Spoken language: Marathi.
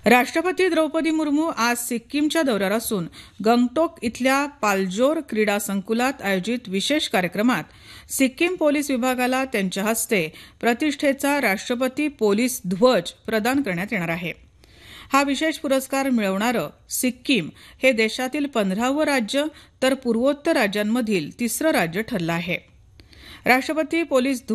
राष्ट्रपती द्रौपदी मुर्मू आज सिक्कीमच्या दौऱ्यावर असून गंगटोक इथल्या पाल्जोर क्रीडा संकुलात आयोजित विशेष कार्यक्रमात सिक्कीम पोलीस विभागाला त्यांच्या हस्ते प्रतिष्ठेचा राष्ट्रपती पोलीस ध्वज प्रदान करण्यात येणार आहे. हा विशेष पुरस्कार मिळवणारं सिक्कीम हे देशातील 15वं राज्य तर पूर्वोत्तर राज्यांमधील 3रं राज्य ठरलं आहे. राष्ट्रपती पोलीस